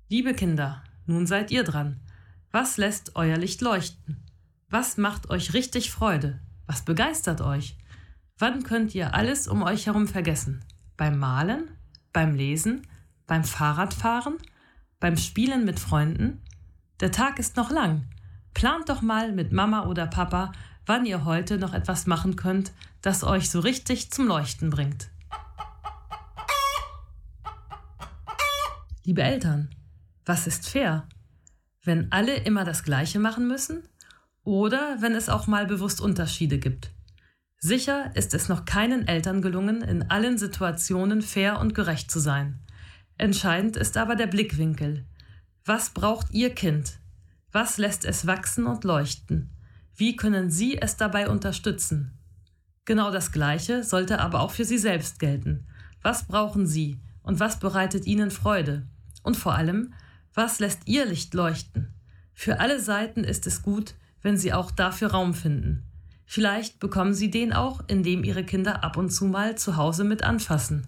Liebe Kinder, nun seid ihr dran. Was lässt euer Licht leuchten? Was macht euch richtig Freude? Was begeistert euch? Wann könnt ihr alles um euch herum vergessen? Beim Malen? Beim Lesen? Beim Fahrradfahren? Beim Spielen mit Freunden? Der Tag ist noch lang. Plant doch mal mit Mama oder Papa, wann ihr heute noch etwas machen könnt, das euch so richtig zum Leuchten bringt. Liebe Eltern, was ist fair? Wenn alle immer das Gleiche machen müssen? Oder wenn es auch mal bewusst Unterschiede gibt? Sicher ist es noch keinen Eltern gelungen, in allen Situationen fair und gerecht zu sein. Entscheidend ist aber der Blickwinkel. Was braucht Ihr Kind? Was lässt es wachsen und leuchten? Wie können Sie es dabei unterstützen? Genau das Gleiche sollte aber auch für Sie selbst gelten. Was brauchen Sie und was bereitet Ihnen Freude? Und vor allem, was lässt Ihr Licht leuchten? Für alle Seiten ist es gut, wenn Sie auch dafür Raum finden. Vielleicht bekommen Sie den auch, indem Ihre Kinder ab und zu mal zu Hause mit anfassen.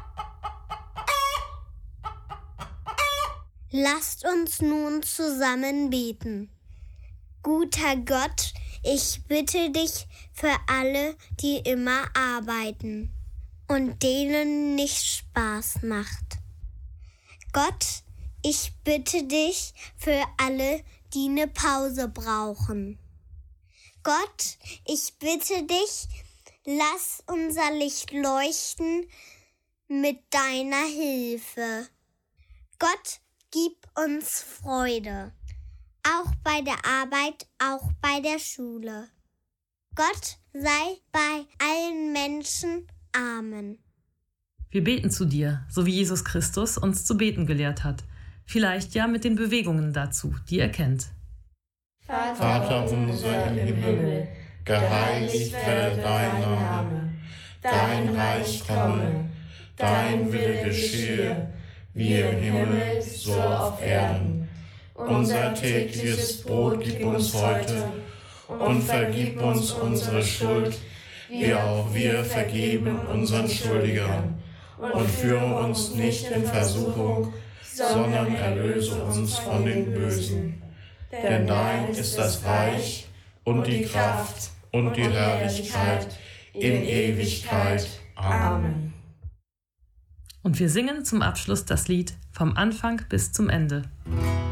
Lasst uns nun zusammen beten. Guter Gott, ich bitte dich für alle, die immer arbeiten und denen nicht Spaß macht. Gott, ich bitte dich für alle, die eine Pause brauchen. Gott, ich bitte dich, lass unser Licht leuchten mit deiner Hilfe. Gott, gib uns Freude, auch bei der Arbeit, auch bei der Schule. Gott sei bei allen Menschen. Amen. Wir beten zu dir, so wie Jesus Christus uns zu beten gelehrt hat. Vielleicht ja mit den Bewegungen dazu, die er kennt. Vater unser im Himmel, geheiligt werde dein Name. Dein Reich komme, dein Wille geschehe, wie im Himmel, so auf Erden. Unser tägliches Brot gib uns heute und vergib uns unsere Schuld, wie auch wir vergeben unseren Schuldigern. Und führe uns nicht in Versuchung, sondern erlöse uns von den Bösen. Denn dein ist das Reich und die Kraft und die Herrlichkeit in Ewigkeit. Amen. Und wir singen zum Abschluss das Lied Vom Anfang bis zum Ende.